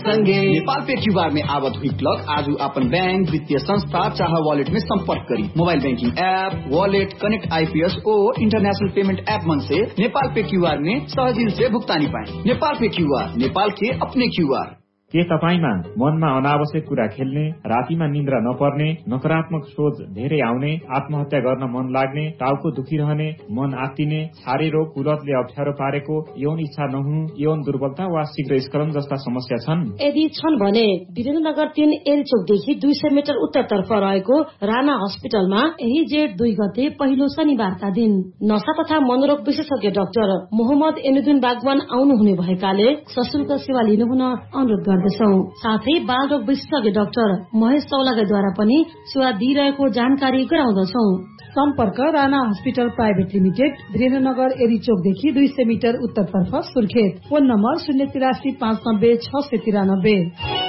Nepal pay QR में आवत हुई प्लग आज अपन बैंक वित्तीय संस्था चाहे वॉलेट में संपर्क curry. Mobile banking app, wallet, connect IPS और इंटरनेशनल पेमेंट ऐप मन से नेपाल पे क्यूआर में सहजिल से भुगतानी पाए। नेपाल पे क्यूआर, नेपाल के अपने क्यूआर। के तपाईमा मनमा अनावश्यक कुरा खेल्ने, रातिमा निन्द्रा नपर्ने, नकारात्मक सोच धेरै आउने, आत्महत्या गर्न मन लाग्ने, टाउको दुखिरहने, मन आत्तिने, छारे रोग, कुलतले अप्ठ्यारो पारेको, यौन इच्छा नहुनु, यौन दुर्बलता वा शीघ्र स्खलन जस्ता समस्या छन्? यदि छन् भने वीरेन्द्रनगर 3 एलचोकदेखि 200 मिटर उत्तरतर्फ रहेको राणा अस्पतालमा यही जेठ 2 गते पहिलो शनिबारका दिन नशा तथा मनोरोग विशेषज्ञ डाक्टर मोहम्मद एनुद्दिन बागवान आउनुहुने भएकाले सशुल्क सेवा लिनुहुन अनुरोध गर्दछौं। साथै बाल रोग विशेषज्ञ डाक्टर महेश चौलागाईद्वारा पनि सेवा दिइरहेको जानकारी गराउँदछौं। सम्पर्क Rana hospital private limited, Birendranagar एरीचोकदेखि 200 metre उत्तरतर्फ सुर्खेत। Phone number 083 590 693।